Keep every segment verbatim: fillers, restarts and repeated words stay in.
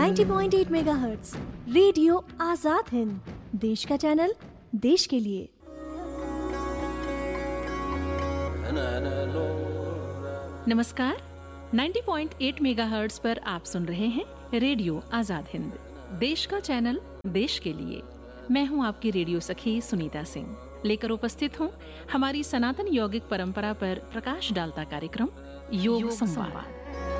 नब्बे पॉइंट आठ megahertz radio Azad Hind, देश का चैनल, देश के लिए। नमस्कार, नब्बे पॉइंट आठ मेगाहर्ट्ज पर आप सुन रहे हैं रेडियो आजाद हिंद, देश का चैनल, देश के लिए। मैं हूं आपकी रेडियो सखी सुनीता सिंह, लेकर उपस्थित हूं हमारी सनातन यौगिक परंपरा पर प्रकाश डालता कार्यक्रम योग, योग संवाद।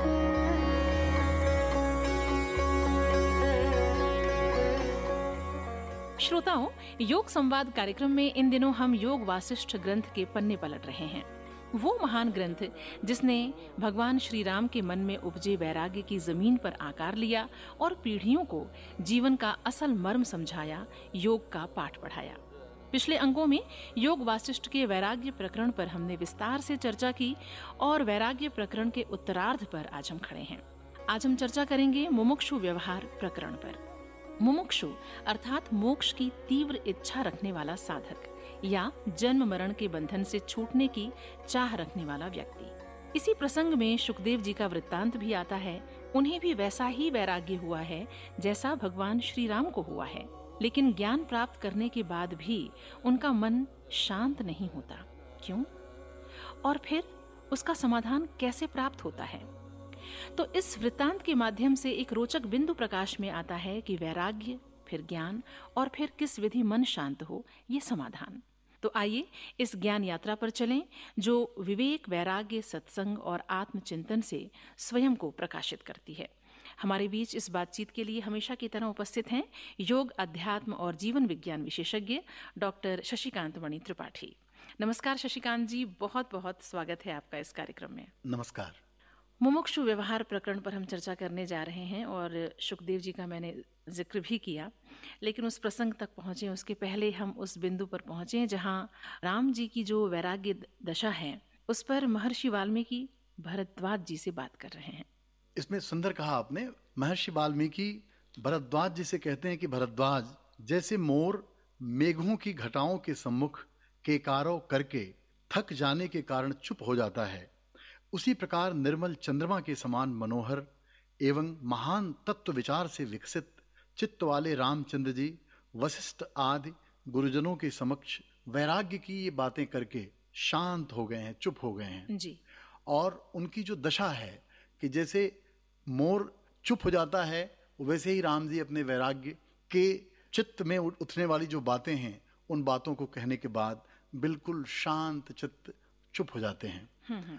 श्रोताओं, योग संवाद कार्यक्रम में इन दिनों हम योग वासिष्ठ ग्रंथ के पन्ने पलट रहे हैं। वो महान ग्रंथ जिसने भगवान श्री राम के मन में उपजे वैराग्य की जमीन पर आकार लिया और पीढ़ियों को जीवन का असल मर्म समझाया, योग का पाठ पढ़ाया। पिछले अंकों में योग वासिष्ठ के वैराग्य प्रकरण पर हमने विस्तार से चर्चा की और वैराग्य प्रकरण के उत्तरार्ध पर आज हम खड़े हैं। आज हम चर्चा करेंगे मुमुक्षु व्यवहार प्रकरण पर। मुमुक्षु अर्थात मोक्ष की तीव्र इच्छा रखने वाला साधक या जन्म मरण के बंधन से छूटने की चाह रखने वाला व्यक्ति। इसी प्रसंग में सुखदेव जी का वृत्तांत भी आता है। उन्हें भी वैसा ही वैराग्य हुआ है जैसा भगवान श्री राम को हुआ है, लेकिन ज्ञान प्राप्त करने के बाद भी उनका मन शांत नहीं होता। क्यों? और फिर उसका समाधान कैसे प्राप्त होता है? तो इस वृत्तांत के माध्यम से एक रोचक बिंदु प्रकाश में आता है कि वैराग्य, फिर ज्ञान और फिर किस विधि मन शांत हो, ये समाधान। तो आइए इस ज्ञान यात्रा पर चलें जो विवेक, वैराग्य, सत्संग और आत्मचिंतन से स्वयं को प्रकाशित करती है। हमारे बीच इस बातचीत के लिए हमेशा की तरह उपस्थित हैं योग, अध्यात्म और जीवन विज्ञान विशेषज्ञ डॉक्टर शशिकांत मणि त्रिपाठी। नमस्कार शशिकांत जी, बहुत बहुत स्वागत है आपका इस कार्यक्रम में। नमस्कार। मुमुक्षु व्यवहार प्रकरण पर हम चर्चा करने जा रहे हैं और सुखदेव जी का मैंने जिक्र भी किया, लेकिन उस प्रसंग तक पहुंचे उसके पहले हम उस बिंदु पर पहुंचे जहां राम जी की जो वैराग्य दशा है उस पर महर्षि वाल्मीकि भरद्वाज जी से बात कर रहे हैं। इसमें सुंदर कहा आपने। महर्षि वाल्मीकि भरद्वाज जी से कहते हैं कि भरद्वाज, जैसे मोर मेघों की घटाओं के सम्मुख केकारों करके थक जाने के कारण चुप हो जाता है, उसी प्रकार निर्मल चंद्रमा के समान मनोहर एवं महान तत्व विचार से विकसित चित्त वाले रामचंद्र जी वशिष्ठ आदि गुरुजनों के समक्ष वैराग्य की ये बातें करके शांत हो गए हैं, चुप हो गए हैं जी। और उनकी जो दशा है कि जैसे मोर चुप हो जाता है, वैसे ही राम जी अपने वैराग्य के चित्त में उठने वाली जो बातें हैं उन बातों को कहने के बाद बिल्कुल शांत चित्त चुप हो जाते हैं।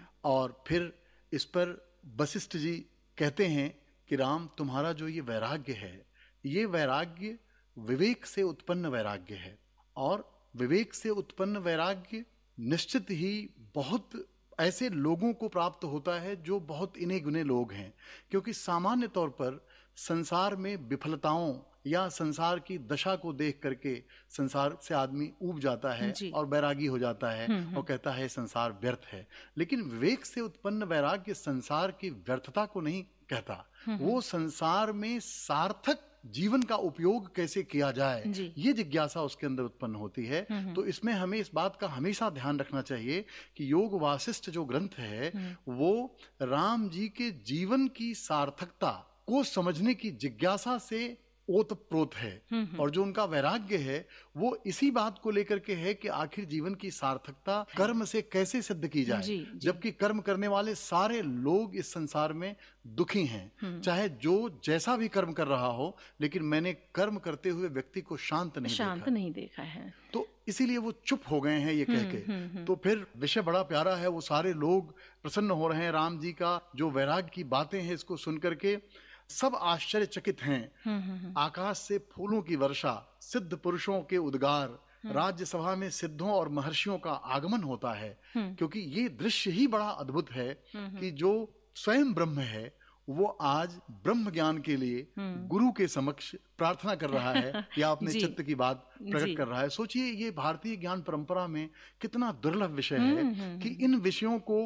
और फिर इस पर वशिष्ठ जी कहते हैं कि राम, तुम्हारा जो ये वैराग्य है, ये वैराग्य विवेक से उत्पन्न वैराग्य है और विवेक से उत्पन्न वैराग्य निश्चित ही बहुत ऐसे लोगों को प्राप्त होता है जो बहुत इने गुने लोग हैं, क्योंकि सामान्य तौर पर संसार में विफलताओं या संसार की दशा को देख करके संसार से आदमी ऊब जाता है और वैरागी हो जाता है और कहता है संसार व्यर्थ है। लेकिन विवेक से उत्पन्न वैराग्य संसार की व्यर्थता को नहीं कहता, वो संसार में सार्थक जीवन का उपयोग कैसे किया जाए, ये जिज्ञासा उसके अंदर उत्पन्न होती है। तो इसमें हमें इस बात का हमेशा ध्यान रखना चाहिए कि योग वासिष्ठ जो ग्रंथ है वो राम जी के जीवन की सार्थकता को समझने की जिज्ञासा से ओतप्रोत है और जो उनका वैराग्य है वो इसी बात को लेकर के है कि आखिर जीवन की सार्थकता कर्म से कैसे सिद्ध की जाए, जी, जी। जबकि कर्म करने वाले सारे लोग इस संसार में दुखी हैं, चाहे जो जैसा भी कर्म कर रहा हो, लेकिन मैंने कर्म करते हुए व्यक्ति को शांत नहीं शांत देखा नहीं देखा है। तो इसीलिए वो चुप हो गए हैं ये कह के। तो फिर विषय बड़ा प्यारा है, वो सारे लोग प्रसन्न हो रहे हैं राम जी का जो वैराग्य की बातें हैं इसको सुन करके सब आश्चर्यचकित हैं। आकाश से फूलों की वर्षा, सिद्ध पुरुषों के उद्गार, राज्यसभा में सिद्धों और महर्षियों का आगमन होता है, क्योंकि ये दृश्य ही बड़ा अद्भुत है कि जो स्वयं ब्रह्म है वो आज ब्रह्म ज्ञान के लिए गुरु के समक्ष प्रार्थना कर रहा है या अपने चित्त की बात प्रकट कर रहा है। सोचिए ये भारतीय ज्ञान परंपरा में कितना दुर्लभ विषय है कि इन विषयों को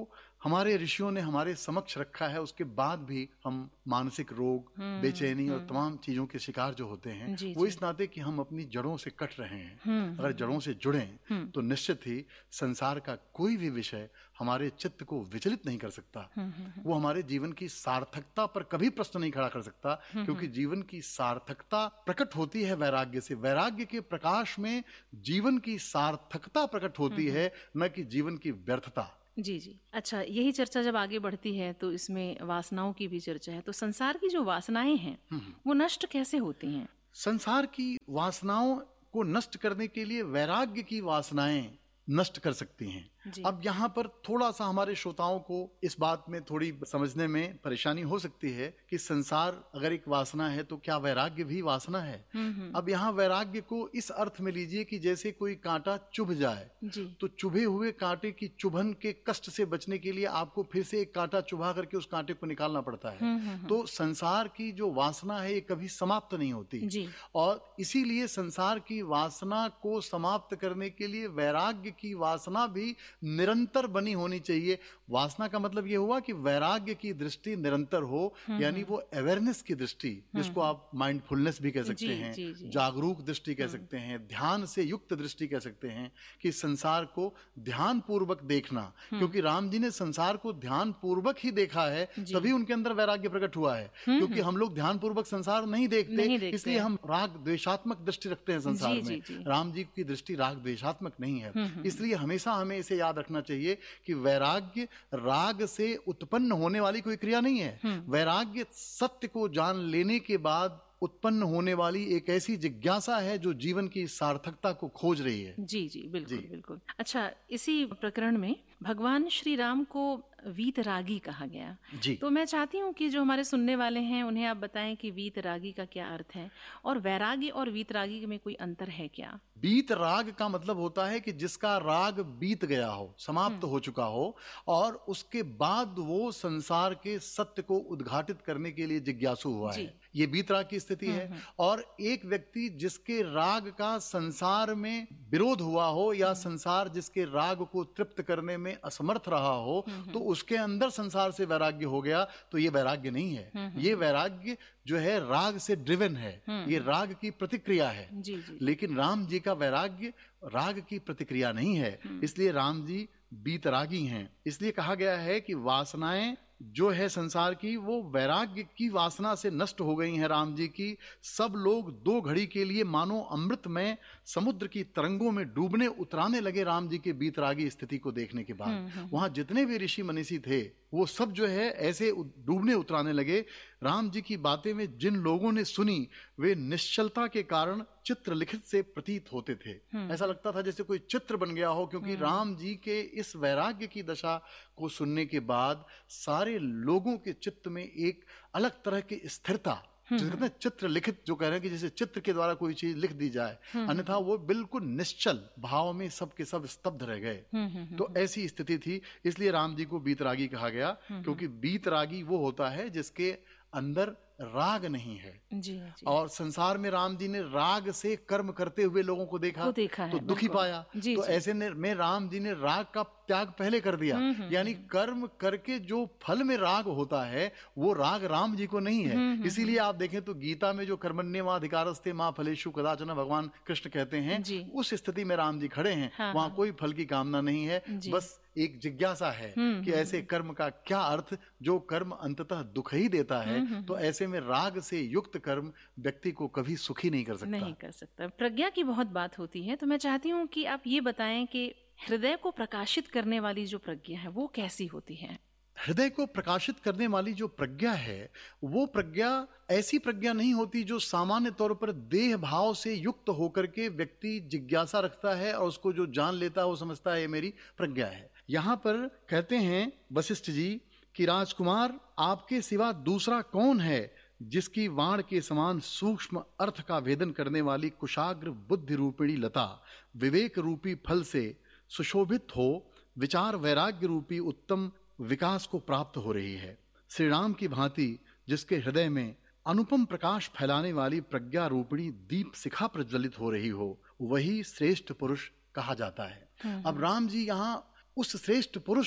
हमारे ऋषियों ने हमारे समक्ष रखा है, उसके बाद भी हम मानसिक रोग, बेचैनी और तमाम चीजों के शिकार जो होते हैं जी, वो जी। इस नाते कि हम अपनी जड़ों से कट रहे हैं। अगर जड़ों से जुड़ें तो निश्चित ही संसार का कोई भी विषय हमारे चित्त को विचलित नहीं कर सकता। वो हमारे जीवन की सार्थकता पर कभी प्रश्न नहीं खड़ा कर सकता, क्योंकि जीवन की सार्थकता प्रकट होती है वैराग्य से। वैराग्य के प्रकाश में जीवन की सार्थकता प्रकट होती है, न कि जीवन की व्यर्थता। जी जी। अच्छा, यही चर्चा जब आगे बढ़ती है तो इसमें वासनाओं की भी चर्चा है। तो संसार की जो वासनाएं हैं वो नष्ट कैसे होती हैं? संसार की वासनाओं को नष्ट करने के लिए वैराग्य की वासनाएं नष्ट कर सकती हैं। अब यहाँ पर थोड़ा सा हमारे श्रोताओं को इस बात में थोड़ी समझने में परेशानी हो सकती है कि संसार अगर एक वासना है तो क्या वैराग्य भी वासना है? अब यहाँ वैराग्य को इस अर्थ में लीजिए कि जैसे कोई कांटा चुभ जाए जी। तो चुभे हुए कांटे की चुभन के कष्ट से बचने के लिए आपको फिर से एक कांटा चुभा करके उस कांटे को निकालना पड़ता है। तो संसार की जो वासना है ये कभी समाप्त नहीं होती जी। और इसीलिए संसार की वासना को समाप्त करने के लिए वैराग्य की वासना भी निरंतर बनी होनी चाहिए। वासना का मतलब ये हुआ कि वैराग्य की दृष्टि निरंतर हो, यानी वो अवेयरनेस की दृष्टि, जिसको आप माइंडफुलनेस भी कह सकते जी, हैं, जी, जी। जागरूक दृष्टि कह सकते हैं, ध्यान से युक्त दृष्टि कह सकते हैं, कि संसार को ध्यान पूर्वक देखना। क्योंकि राम जी ने संसार को ध्यान पूर्वक ही देखा है, तभी उनके अंदर वैराग्य प्रकट हुआ है। क्योंकि हम लोग ध्यान पूर्वक संसार नहीं देखते, नहीं देखते। इसलिए हम राग द्वेषात्मक दृष्टि रखते हैं संसार जी, में। जी, जी। राम जी की दृष्टि राग द्वेषात्मक नहीं है। इसलिए हमेशा हमें इसे याद रखना चाहिए कि वैराग्य राग से उत्पन्न होने वाली कोई क्रिया नहीं है। वैराग्य सत्य को जान लेने के बाद उत्पन्न होने वाली एक ऐसी जिज्ञासा है जो जीवन की सार्थकता को खोज रही है। जी जी, बिल्कुल बिल्कुल। अच्छा, इसी प्रकरण में भगवान श्री राम को वीतरागी कहा गया। जी। तो मैं चाहती हूँ कि जो हमारे सुनने वाले हैं उन्हें आप बताएं कि वीतरागी का क्या अर्थ है और वैरागी और वीतरागी में कोई अंतर है क्या? बीत राग का मतलब होता है कि जिसका राग बीत गया हो, समाप्त हो चुका हो, और उसके बाद वो संसार के सत्य को उद्घाटित करने के लिए जिज्ञासु हुआ है। ये बीत राग की स्थिति है। और एक व्यक्ति जिसके राग का संसार में विरोध हुआ हो या संसार जिसके राग को तृप्त करने में असमर्थ रहा हो, तो उसके अंदर संसार से वैराग्य हो गया, तो ये वैराग्य नहीं है। ये वैराग्य जो है राग से ड्रिवन है, ये राग की प्रतिक्रिया है। जी जी। लेकिन राम जी का वैराग्य राग की प्रतिक्रिया नहीं है, इसलिए राम जी बीतरागी हैं। इसलिए कहा गया है कि वासनाएं जो है संसार की वो वैराग्य की वासना से नष्ट हो गई हैं राम जी की। सब लोग दो घड़ी के लिए मानो अमृत में समुद्र की तरंगों में डूबने उतराने लगे राम जी के बीतरागी स्थिति को देखने के बाद। वहां जितने भी ऋषि मनीषी थे वो सब जो है ऐसे डूबने उतराने लगे। राम जी की बातें में जिन लोगों ने सुनी वे निश्चलता के कारण चित्र लिखित से प्रतीत होते थे। ऐसा लगता था जैसे कोई चित्र बन गया हो, क्योंकि राम जी के इस वैराग्य की दशा को सुनने के बाद सारे लोगों के चित्त में एक अलग तरह की स्थिरता, जिसे कहते हैं चित्र लिखित, जो कह रहे हैं कि जैसे चित्र के द्वारा कोई चीज लिख दी जाए, अन्यथा वो बिल्कुल निश्चल भाव में सब के सब स्तब्ध रह गए। तो ऐसी स्थिति थी, इसलिए राम जी को बीतरागी कहा गया, क्योंकि बीतरागी वो होता है जिसके अंदर राग नहीं है। जी, जी। और संसार में राम जी ने राग से कर्म करते हुए लोगों को देखा, को देखा तो है, दुखी बिल्कुल। पाया। जी, तो जी। ऐसे में राम जी ने राग का त्याग पहले कर दिया। यानी कर्म करके जो फल में राग होता है वो राग राम जी को नहीं है। इसीलिए आप देखें तो गीता में जो कर्मण्येवाधिकारस्ते मां फलेषु कदाचन भगवान कृष्ण कहते हैं, उस स्थिति में राम जी खड़े हैं। हाँ, वहां हाँ। कोई फल की कामना नहीं है, बस एक जिज्ञासा है कि ऐसे कर्म का क्या अर्थ, जो कर्म अंततः दुख ही देता है। तो ऐसे में राग से युक्त कर्म व्यक्ति को कभी सुखी नहीं कर सकता। नहीं कर सकता। प्रज्ञा की बहुत बात होती है, तो मैं चाहती हूँ कि आप ये बताएं कि हृदय को प्रकाशित करने वाली जो प्रज्ञा है वो कैसी होती है? हृदय को प्रकाशित करने वाली जो प्रज्ञा है वो प्रज्ञा ऐसी प्रज्ञा नहीं होती जो सामान्य तौर पर देह भाव से युक्त होकर के व्यक्ति जिज्ञासा रखता है और उसको जो जान लेता है वो समझता है ये मेरी प्रज्ञा है। यहाँ पर कहते हैं वशिष्ठ जी कि राजकुमार, आपके सिवा दूसरा कौन है जिसकी वाण के समान सूक्ष्म अर्थ का भेदन करने वाली कुशाग्र बुद्धि रूपिणी लता विवेक रूपी फल से सुशोभित हो विचार वैराग्य रूपी उत्तम विकास को प्राप्त हो रही है। श्री राम की भांति जिसके हृदय में अनुपम प्रकाश फैलाने वाली प्रज्ञा रूपिणी दीप शिखा प्रज्वलित हो रही हो, वही श्रेष्ठ पुरुष कहा जाता है। अब राम जी यहाँ उस श्रेष्ठ पुरुष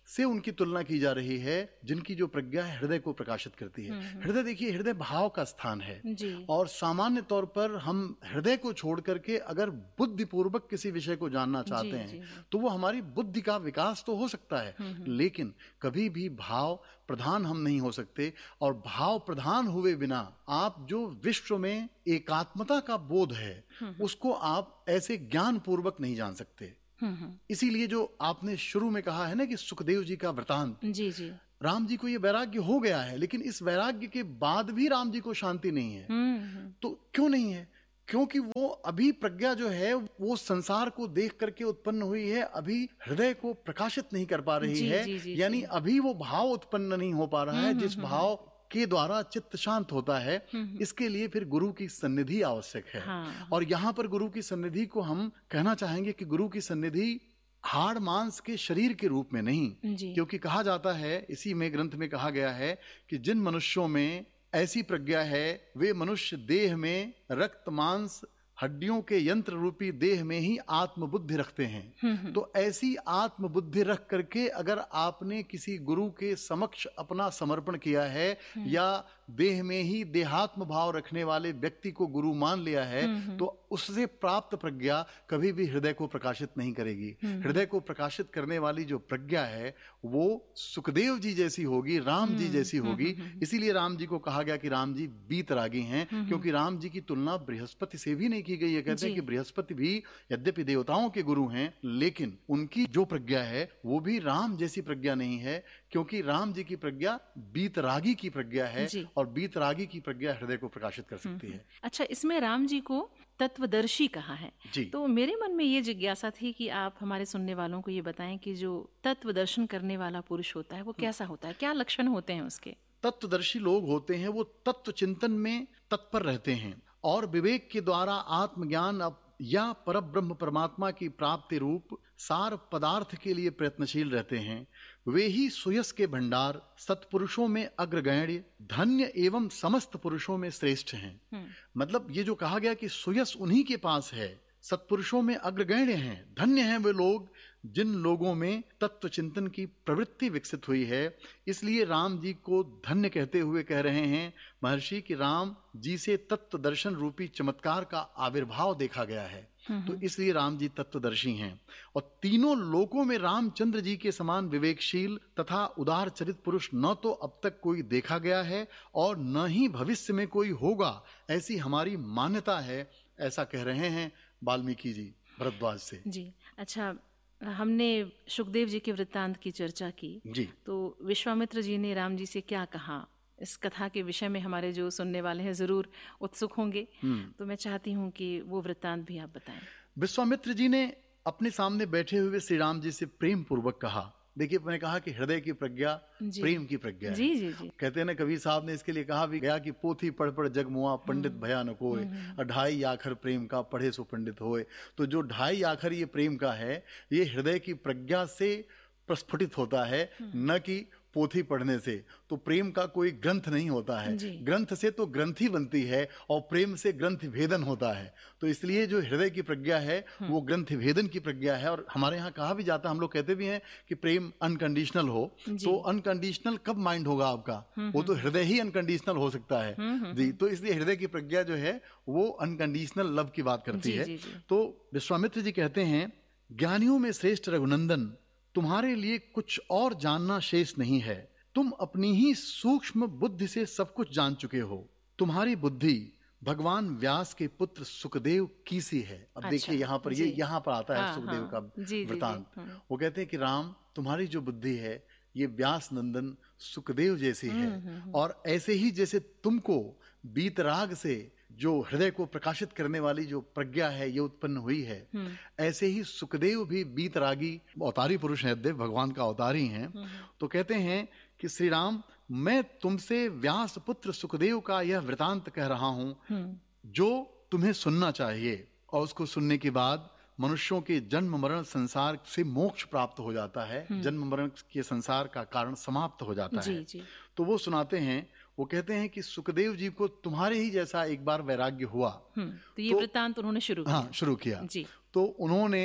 से उनकी तुलना की जा रही है जिनकी जो प्रज्ञा है हृदय को प्रकाशित करती है। हृदय देखिए, हृदय भाव का स्थान है जी। और सामान्य तौर पर हम हृदय को छोड़ करके अगर बुद्धि पूर्वक किसी विषय को जानना चाहते जी, हैं जी। तो वो हमारी बुद्धि का विकास तो हो सकता है, लेकिन कभी भी भाव प्रधान हम नहीं हो सकते। और भाव प्रधान हुए बिना आप जो विश्व में एकात्मता का बोध है उसको आप ऐसे ज्ञान पूर्वक नहीं जान सकते। इसीलिए जो आपने शुरू में कहा है ना कि सुखदेव जी का वृतांत, जी जी राम जी को ये वैराग्य हो गया है, लेकिन इस वैराग्य के बाद भी राम जी को शांति नहीं है। तो क्यों नहीं है? क्योंकि वो अभी प्रज्ञा जो है वो संसार को देख करके उत्पन्न हुई है, अभी हृदय को प्रकाशित नहीं कर पा रही जी, है, जी, जी, यानी जी। अभी वो भाव उत्पन्न नहीं हो पा रहा है जिस भाव के द्वारा चित्त शांत होता है। इसके लिए फिर गुरु की सन्निधि आवश्यक है। हाँ। और यहाँ पर गुरु की सन्निधि को हम कहना चाहेंगे कि गुरु की सन्निधि हाड़ मांस के शरीर के रूप में नहीं, जी। क्योंकि कहा जाता है, इसी में ग्रंथ में कहा गया है कि जिन मनुष्यों में ऐसी प्रज्ञा है वे मनुष्य देह में रक्त मांस हड्डियों के यंत्र रूपी देह में ही आत्मबुद्धि रखते हैं। तो ऐसी आत्मबुद्धि रख करके अगर आपने किसी गुरु के समक्ष अपना समर्पण किया है या देह में ही देहात्म भाव रखने वाले व्यक्ति को गुरु मान लिया है, तो उससे प्राप्त प्रज्ञा कभी भी हृदय को प्रकाशित नहीं करेगी। हृदय को प्रकाशित करने वाली जो प्रज्ञा है वो सुखदेव जी जैसी होगी, राम जी जैसी होगी। इसीलिए राम जी को कहा गया कि राम जी बीतरागी हैं, क्योंकि राम जी की तुलना बृहस्पति से भी नहीं की गई है। कहते हैं कि बृहस्पति भी यद्यपि देवताओं के गुरु हैं, लेकिन उनकी जो प्रज्ञा है वो भी राम जैसी प्रज्ञा नहीं है, क्योंकि राम जी की प्रज्ञा बीतरागी की प्रज्ञा है और बीतरागी की प्रज्ञा हृदय को प्रकाशित कर सकती है। अच्छा, इसमें राम जी को तत्वदर्शी कहा है। जी। तो मेरे मन में ये जिज्ञासा थी कि आप हमारे सुनने वालों को ये बताएं कि जो तत्व दर्शन करने वाला पुरुष होता है वो कैसा होता है, क्या लक्षण होते हैं उसके? तत्वदर्शी लोग होते हैं वो तत्व चिंतन में तत्पर रहते हैं और विवेक के द्वारा आत्मज्ञान या परब्रह्म परमात्मा की प्राप्ति रूप सार पदार्थ के लिए प्रयत्नशील रहते हैं। वे ही सुयस के भंडार, सत्पुरुषों में अग्रगण्य, धन्य एवं समस्त पुरुषों में श्रेष्ठ हैं। मतलब ये जो कहा गया कि सुयस उन्हीं के पास है, सत्पुरुषों में अग्रगण्य हैं, धन्य हैं वे लोग जिन लोगों में तत्व चिंतन की प्रवृत्ति विकसित हुई है। इसलिए राम जी को धन्य कहते हुए कह रहे हैं महर्षि कि राम जी से तत्व दर्शन रूपी चमत्कार का आविर्भाव देखा गया है, तो इसलिए राम जी तत्वदर्शी हैं। और तीनों लोकों में रामचंद्र जी के समान विवेकशील तथा उदार चरित पुरुष न तो अब तक कोई देखा गया है और न ही भविष्य में कोई होगा, ऐसी हमारी मान्यता है, ऐसा कह रहे हैं वाल्मीकि जी भरद्वाज से। जी। अच्छा, हमने सुखदेव जी के वृत्तांत की चर्चा की, जी। तो विश्वामित्र जी ने राम जी से क्या कहा, इस कथा के विषय में हमारे जो सुनने वाले हैं जरूर उत्सुक होंगे, तो मैं चाहती हूँ कि वो वृत्तांत भी आप बताएं। विश्वामित्र जी ने अपने सामने बैठे हुए श्री राम जी से प्रेम पूर्वक कहा। देखिए, मैंने कहा कि हृदय की प्रज्ञा प्रेम की प्रज्ञा है। जी जी जी। कहते हैं ना, कबीर साहब ने इसके लिए कहा भी गया कि पोथी पढ़ पढ़ जग मुआ, पंडित भया न कोय, ढाई आखर प्रेम का पढ़े सो पंडित होए। तो जो ढाई आखर ये प्रेम का है, ये हृदय की प्रज्ञा से प्रस्फुटित होता है, न कि पोथी पढ़ने से। तो प्रेम का कोई ग्रंथ नहीं होता है, ग्रंथ से तो ग्रंथि बनती है और प्रेम से ग्रंथ भेदन होता है। तो इसलिए जो हृदय की प्रज्ञा है वो ग्रंथ भेदन की प्रज्ञा है। और हमारे यहाँ कहा भी जाता है, हम लोग कहते भी हैं कि प्रेम अनकंडीशनल हो, तो अनकंडीशनल कब माइंड होगा आपका? वो तो हृदय ही अनकंडीशनल हो सकता है जी। तो इसलिए हृदय की प्रज्ञा जो है वो अनकंडीशनल लव की बात करती है। तो विश्वामित्र जी कहते हैं, ज्ञानियों में श्रेष्ठ रघुनंदन, तुम्हारे लिए कुछ और जानना शेष नहीं है। तुम अपनी ही सूक्ष्म बुद्धि से सब कुछ जान चुके हो। तुम्हारी बुद्धि भगवान व्यास के पुत्र सुखदेव की सी है। अब अच्छा, देखिए यहाँ पर ये यहाँ पर आता है हाँ, सुखदेव हाँ, का वृतांत। वो कहते हैं कि राम, तुम्हारी जो बुद्धि है ये व्यास नंदन सुखदेव जैसी है, और ऐसे ही जैसे तुमको बीतराग से जो हृदय को प्रकाशित करने वाली जो प्रज्ञा है ये उत्पन्न हुई है, ऐसे ही सुखदेव भी बीतरागी अवतारी पुरुष हैं, देव भगवान का अवतारी हैं। तो कहते हैं कि श्री राम, मैं तुमसे व्यास पुत्र सुखदेव का यह वृतांत कह रहा हूं जो तुम्हें सुनना चाहिए, और उसको सुनने के बाद मनुष्यों के जन्म मरण संसार से मोक्ष प्राप्त हो जाता है, जन्म मरण के संसार का कारण समाप्त हो जाता जी, है जी। तो वो सुनाते हैं, वो कहते हैं कि सुखदेव जी को तुम्हारे ही जैसा एक बार वैराग्य हुआ। तो ये वृत्तांत उन्होंने शुरू किया। हाँ, शुरू किया जी। तो उन्होंने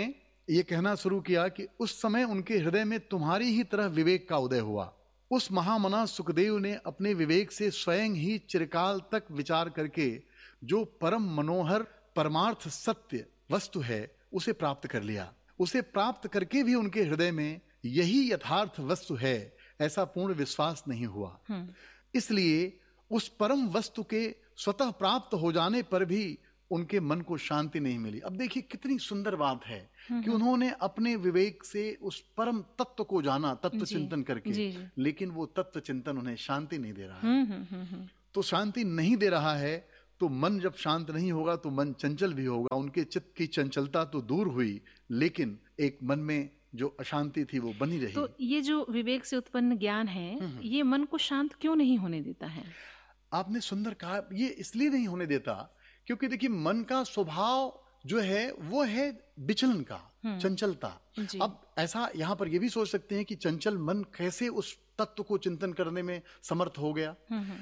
ये कहना शुरू किया कि उस समय उनके हृदय में तुम्हारी ही तरह विवेक का उदय हुआ। उस महामना सुखदेव ने अपने विवेक से स्वयं ही चिरकाल तक विचार करके जो परम मनोहर परमार्थ सत्य वस्तु है उसे प्राप्त कर लिया। उसे प्राप्त करके भी उनके हृदय में यही यथार्थ वस्तु है ऐसा पूर्ण विश्वास नहीं हुआ। इसलिए उस परम वस्तु के स्वतः प्राप्त हो जाने पर भी उनके मन को शांति नहीं मिली। अब देखिए कितनी सुंदर बात है कि उन्होंने अपने विवेक से उस परम तत्व को जाना, तत्व चिंतन करके, जी, जी। लेकिन वो तत्व चिंतन उन्हें शांति नहीं दे रहा है। तो शांति नहीं दे रहा है तो मन जब शांत नहीं होगा तो मन चंचल भी होगा। उनके चित्त की चंचलता तो दूर हुई, लेकिन एक मन में जो अशांति थी वो बनी रही। तो ये जो विवेक से उत्पन्न ज्ञान है ये मन को शांत क्यों नहीं होने देता है? आपने सुंदर कहा, ये इसलिए नहीं होने देता क्योंकि देखिए मन का स्वभाव जो है वो है विचलन का, चंचलता। अब ऐसा यहाँ पर ये भी सोच सकते हैं कि चंचल मन कैसे उस तत्व को चिंतन करने में समर्थ हो गया।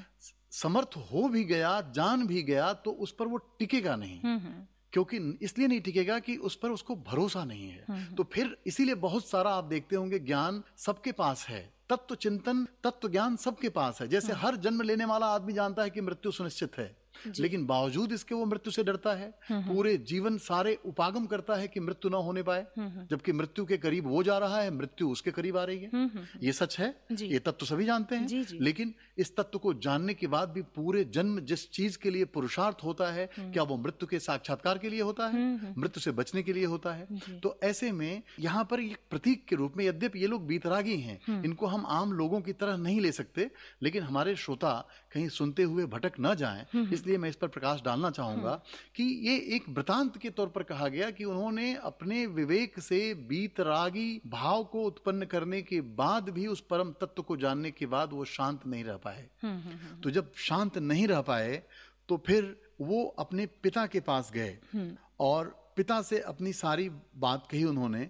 समर्थ हो भी गया, जान भी गया, तो उस पर वो टिकेगा नहीं। क्योंकि इसलिए नहीं टिकेगा कि उस पर उसको भरोसा नहीं है। तो फिर इसीलिए बहुत सारा आप देखते होंगे ज्ञान सबके पास है, तत्व चिंतन, तत्व ज्ञान सबके पास है। जैसे हर जन्म लेने वाला आदमी जानता है कि मृत्यु सुनिश्चित है, लेकिन बावजूद इसके वो मृत्यु से डरता है। पूरे जीवन सारे उपागम करता है कि मृत्यु ना होने पाए, जबकि मृत्यु के करीब वो जा रहा है, मृत्यु उसके करीब आ रही है। ये सच है, ये तत्व सभी जानते हैं। जी जी। लेकिन इस तत्व को जानने के बाद भी पूरे जन्म जिस चीज के लिए पुरुषार्थ होता है, क्या वो मृत्यु के साक्षात्कार के लिए होता है, मृत्यु से बचने के लिए होता है? तो ऐसे में यहाँ पर एक प्रतीक के रूप में, यद्यपि ये लोग बीतरागी हैं, इनको हम आम लोगों की तरह नहीं ले सकते, लेकिन हमारे श्रोता कहीं सुनते हुए भटक न जाएं, इसलिए मैं इस पर प्रकाश डालना चाहूंगा कि ये एक वृतांत के तौर पर कहा गया कि उन्होंने अपने विवेक से बीतरागी भाव को उत्पन्न करने के बाद भी उस परम तत्व को जानने के बाद वो शांत नहीं रह पाए। तो जब शांत नहीं रह पाए तो फिर वो अपने पिता के पास गए और पिता से अपनी सारी बात कही उन्होंने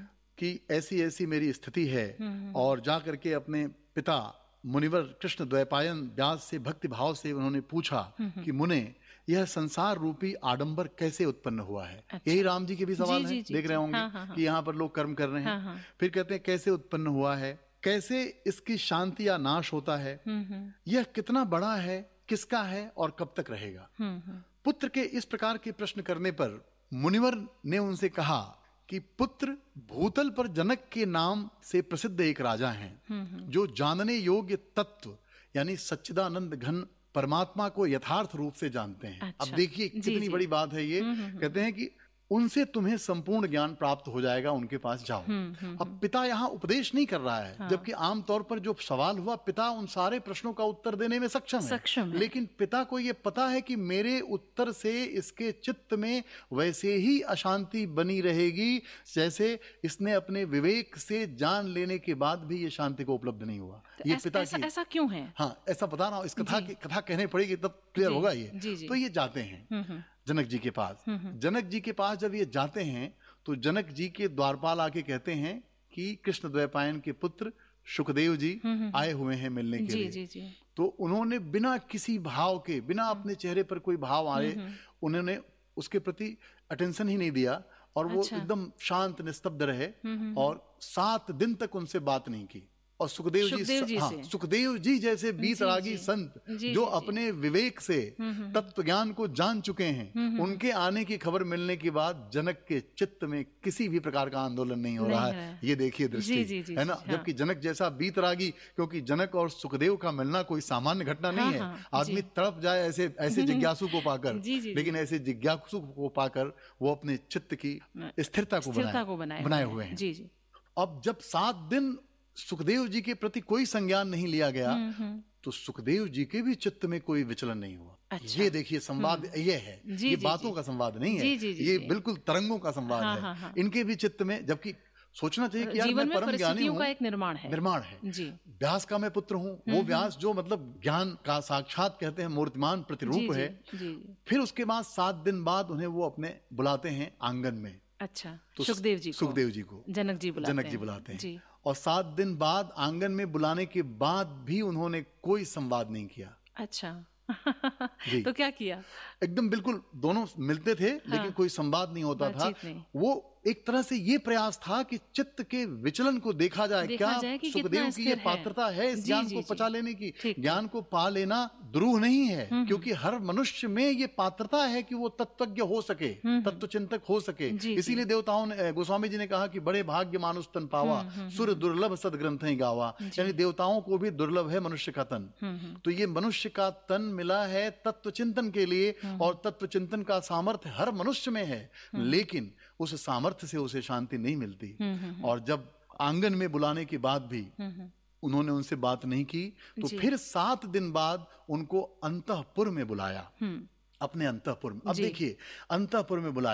कि ऐसी ऐसी मेरी स्थिति है, और जा करके अपने पिता मुनिवर कृष्ण द्वैपायन व्यास से भक्ति भाव से उन्होंने पूछा कि मुने, यह संसार रूपी आडंबर कैसे उत्पन्न हुआ है? अच्छा। यही राम जी के भी सवाल है, देख रहे होंगे। हाँ, हाँ, हाँ। कि यहाँ पर लोग कर्म कर रहे हैं। हाँ, हाँ। फिर कहते हैं कैसे उत्पन्न हुआ है, कैसे इसकी शांति या नाश होता है, यह कितना बड़ा है, किसका है और कब तक रहेगा? पुत्र के इस प्रकार के प्रश्न करने पर मुनिवर ने उनसे कहा कि पुत्र, भूतल पर जनक के नाम से प्रसिद्ध एक राजा हैं जो जानने योग्य तत्व यानी सच्चिदानंद घन परमात्मा को यथार्थ रूप से जानते हैं। अच्छा। अब देखिए कितनी बड़ी बात है ये। कहते हैं कि उनसे तुम्हें संपूर्ण ज्ञान प्राप्त हो जाएगा, उनके पास जाओ। अब पिता यहाँ उपदेश नहीं कर रहा है। हाँ। जबकि आमतौर पर जो सवाल हुआ, पिता उन सारे प्रश्नों का उत्तर देने में सक्षम है, सक्षम है। लेकिन पिता को ये पता है कि मेरे उत्तर से इसके चित्त में वैसे ही अशांति बनी रहेगी जैसे इसने अपने विवेक से जान लेने के बाद भी ये शांति को उपलब्ध नहीं हुआ। तो ये पिता ऐसा, ऐसा क्यों है? हाँ, ऐसा बता रहा हूँ, इस कथा की कथा कहने पड़ेगी तब क्लियर होगा ये। जी, जी। तो ये जाते हैं जनक जी के पास। जनक जी के पास जब ये जाते हैं तो जनक जी के द्वारपाल आके कहते हैं कि कृष्ण द्वैपायन के पुत्र सुखदेव जी आए हुए हैं मिलने के जी, लिए। जी, जी। तो उन्होंने बिना किसी भाव के, बिना अपने चेहरे पर कोई भाव आए, उन्होंने उसके प्रति अटेंशन ही नहीं दिया और वो अच्छा। एकदम शांत निस्तब्ध रहे और सात दिन तक उनसे बात नहीं की। और सुखदेव जी, जी हाँ, सुखदेव जी जैसे बीतरागी संत जी, जो जी, अपने विवेक से तत्व ज्ञान को जान चुके हैं, उनके आने की खबर मिलने के बाद जनक के चित्त में किसी भी प्रकार का आंदोलन नहीं हो रहा है। ये देखिए दृष्टि है ना। जबकि जनक जैसा बीतरागी, क्योंकि जनक और सुखदेव का मिलना कोई सामान्य घटना नहीं है। आदमी तड़प जाए ऐसे ऐसे जिज्ञासु को पाकर, लेकिन ऐसे जिज्ञासु को पाकर वो अपने चित्त की स्थिरता को बनाए हुए हैं। अब जब सात दिन सुखदेव जी के प्रति कोई संज्ञान नहीं लिया गया तो सुखदेव जी के भी चित्त में कोई विचलन नहीं हुआ। अच्छा। ये देखिए संवाद ये है, जी, ये जी, बातों जी, का संवाद नहीं है, जी, जी, जी, ये जी, बिल्कुल तरंगों का संवाद हाँ, है। हाँ, हाँ। इनके भी चित्त में, जबकि सोचना चाहिए कि यार मैं परम ज्ञानी हूँ, एक निर्माण है निर्माण है व्यास का मैं पुत्र हूँ। वो व्यास जो मतलब ज्ञान का साक्षात कहते हैं, मूर्तिमान प्रतिरूप है। फिर उसके बाद सात दिन बाद उन्हें वो अपने बुलाते हैं आंगन में। अच्छा, तो सुखदेव जी सुखदेव जी को जनक जी बुलाते जनक जी बुलाते हैं। और सात दिन बाद आंगन में बुलाने के बाद भी उन्होंने कोई संवाद नहीं किया। अच्छा तो क्या किया? एकदम बिल्कुल दोनों मिलते थे, हाँ। लेकिन कोई संवाद नहीं होता था। नहीं। वो एक तरह से ये प्रयास था कि चित्त के विचलन को देखा जाए, देखा क्या जाए कि सुखदेव कितना की ये स्थिर है। पात्रता है इस जी, ज्ञान जी, को जी। पचा लेने की। ठीक। ज्ञान को पा लेना द्रोह नहीं है, क्योंकि हर मनुष्य में ये पात्रता है कि वो तत्वज्ञ हो सके, तत्व चिंतक हो सके। जी, जी। इसीलिए देवताओं ने, गोस्वामी जी ने कहा कि बड़े भाग्य मानुष तन पावा, सुर दुर्लभ सदग्रंथ ही गावा। यानी देवताओं को भी दुर्लभ है मनुष्य का तन। तो ये मनुष्य का तन मिला है तत्व चिंतन के लिए, और तत्व चिंतन का सामर्थ्य हर मनुष्य में है, लेकिन उस सामर्थ्य से उसे शांति नहीं मिलती। और जब आंगन में बुलाने के बाद भी उन्होंने उनसे बात नहीं की, तो जी। फिर सात दिन बाद उनको अंतःपुर में बुलाया, अपने अंतःपुर में। अब जी। देखिए, अंतःपुर में बुलाया